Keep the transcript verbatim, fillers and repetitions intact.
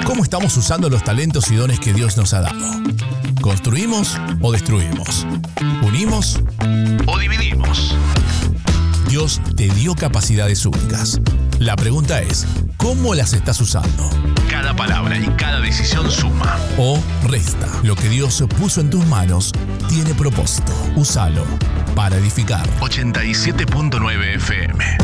¿Cómo estamos usando los talentos y dones que Dios nos ha dado? ¿Construimos o destruimos? ¿Unimos o dividimos? Dios te dio capacidades únicas. La pregunta es, ¿cómo las estás usando? Cada palabra y cada decisión suma o resta. Lo que Dios puso en tus manos tiene propósito. Úsalo para edificar. ochenta y siete punto nueve F M